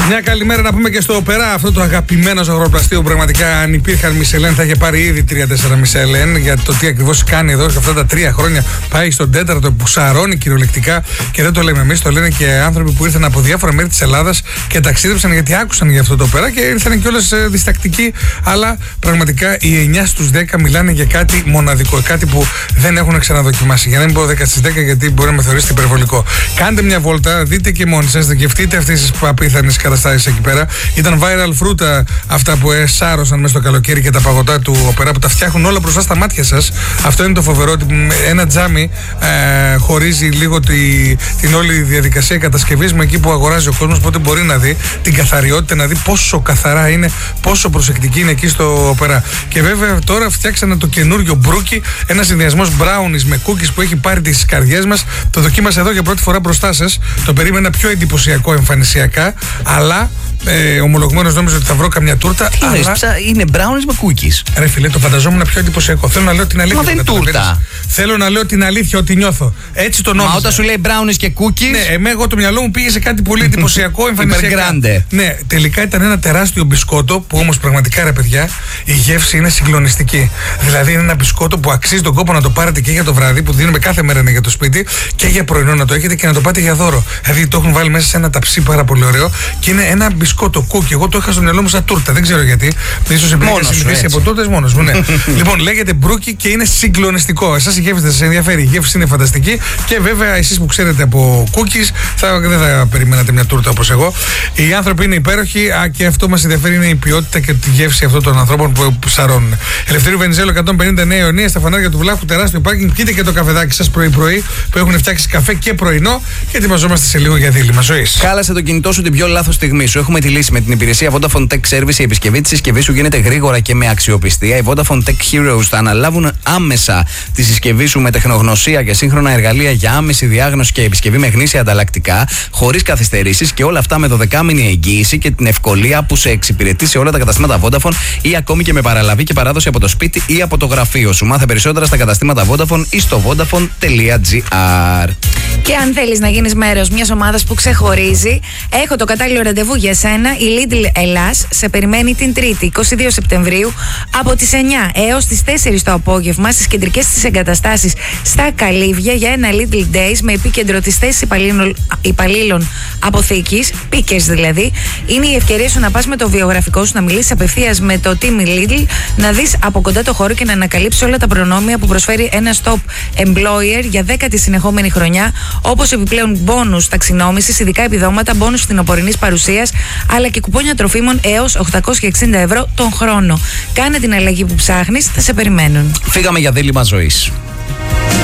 Μια καλημέρα να πούμε και στο Οπερά, αυτό το αγαπημένο ζαχαροπλαστείο που πραγματικά αν υπήρχαν Μισελέν θα είχε πάρει ήδη 3-4 Μισελέν για το τι ακριβώς κάνει εδώ. Και αυτά τα 3 χρόνια πάει στον 4ο που σαρώνει κυριολεκτικά και δεν το λέμε εμείς, το λένε και άνθρωποι που ήρθαν από διάφορα μέρη της Ελλάδας και ταξίδεψαν γιατί άκουσαν για αυτό το Οπερά και ήρθαν κιόλας διστακτικοί. Αλλά πραγματικά οι 9 στους 10 μιλάνε για κάτι μοναδικό, κάτι που δεν έχουν ξαναδοκιμάσει. Για να μην πω 10 στις 10 γιατί μπορεί να με θεωρήσετε υπερβολικό. Κάντε μια βόλτα, δείτε και μόνοι σας, γευτείτε αυτές τις απίθανες καταστάσεις εκεί πέρα. Ήταν viral φρούτα αυτά που σάρωσαν μέσα στο καλοκαίρι και τα παγωτά του Οπερά που τα φτιάχνουν όλα μπροστά στα μάτια σας. Αυτό είναι το φοβερό, ότι ένα τζάμι χωρίζει λίγο την όλη διαδικασία κατασκευής με εκεί που αγοράζει ο κόσμος. Οπότε μπορεί να δει την καθαριότητα, να δει πόσο καθαρά είναι, πόσο προσεκτική είναι εκεί στο Οπερά. Και βέβαια τώρα φτιάξανε το καινούριο μπρούκι, ένα συνδυασμός brownies με cookies που έχει πάρει τις καρδιές μας. Το δοκίμασα εδώ για πρώτη φορά μπροστά σας. Το περίμενα πιο εντυπωσιακό εμφανισιακά, αλλά ομολογουμένως νόμιζα ότι θα βρω καμιά τούρτα. Τι αλλά... είναι brownies με cookies. Ρε φίλε, το φανταζόμουν πιο εντυπωσιακό. Θέλω να λέω την αλήθεια. Μα δεν είναι τούρτα. Θέλω να λέω την αλήθεια, ότι νιώθω. Έτσι το νόμιζα. Μα όταν σου λέει brownies και cookies. Ναι, εγώ το μυαλό μου πήγε σε κάτι πολύ εντυπωσιακό, εμφανισιακά. Ναι, τελικά ήταν ένα τεράστιο μπισκότο που όμως πραγματικά ρε παιδιά η γεύση είναι συγκλονιστική. Δηλαδή είναι ένα μπισκότο που αξίζει τον κόπο να το πάρετε και για το βράδυ που δίνουμε κάθε μέρα για το σπίτι και για πρωινό να το έχετε και να το πάτε για δώρο. Δηλαδή το έχουν βάλει μέσα σε ένα ταψί πάρα πολύ ωραίο και είναι ένα μπισκότο κούκι. Εγώ το είχα στο μυαλό μου σαν τούρτα, δεν ξέρω γιατί. Ίσως επειδή είχα συνηθίσει από τούρτες μόνος μου. Ναι. Λοιπόν, λέγεται μπρούκι και είναι συγκλονιστικό. Εσάς η γεύση σας ενδιαφέρει, η γεύση είναι φανταστική και βέβαια εσείς που ξέρετε από cookies δεν θα περιμένατε μια τούρτα όπως εγώ. Οι άνθρωποι είναι υπέροχοι και αυτό μας ενδιαφέρει είναι η ποιότητα και τη γεύση αυτών των ανθρώπων που ψαρώνουν. Ελευθερίου Βενιζέλου 150 Νέα Ιωνία, στα φανάρια του Βλάχου, τεράστιο πάρκινγκ. Κοίτα και το καφεδάκι σας πρωί-πρωί που έχουν φτιάξει καφέ και πρωινό και ετοιμαζόμαστε σε λίγο για δίλημμα ζωής. Χάλασε το κινητό σου την πιο λάθος στιγμή σου. Έχουμε τη λύση με την υπηρεσία Vodafone Tech Service. Η επισκευή της συσκευής σου γίνεται γρήγορα και με αξιοπιστία. Οι Vodafone Tech Heroes θα αναλάβουν άμεσα τη συσκευή σου με τεχνογνωσία και σύγχρονα εργαλεία για άμεση διάγνωση και επισκευή με γνήσια ανταλλακτικά, χωρίς καθυστερήσεις και όλα αυτά με 12μηνη εγγύηση και την ευκολία που σε εξυπηρετεί σε όλα τα καταστήματα Vodafone ή ακόμη και με παραλαβή και παράδοση από το σπίτι ή από το γραφείο σου. Μάθε περισσότερα στα καταστήματα Vodafone ή στο vodafone.gr. Και αν θέλεις να γίνεις μέρος μιας ομάδας που ξεχωρίζει, έχω το κατάλληλο ραντεβού για σένα. Η Lidl Ελλάς σε περιμένει την Τρίτη, 22 Σεπτεμβρίου, από τις 9 έως τις 4 το απόγευμα στις κεντρικές της εγκαταστάσεις στα Καλύβια για ένα Lidl Days με επίκεντρο τις θέσεις υπαλλήλων αποθήκης, pickers δηλαδή. Είναι η ευκαιρία σου να πας με το βιογραφικό σου, να μιλήσεις απευθείας με το team Lidl, να δεις από κοντά το χώρο και να ανακαλύψεις όλα τα προνόμια που προσφέρει ένα Stop Employer για 10η συνεχόμενη χρονιά, όπως επιπλέον μπόνους ταξινόμησης, ειδικά επιδόματα, μπόνους φθινοπορεινής παρουσίας, αλλά και κουπόνια τροφίμων έως 860 ευρώ τον χρόνο. Κάνε την αλλαγή που ψάχνεις, θα σε περιμένουν. Φύγαμε για δίλημμα ζωής.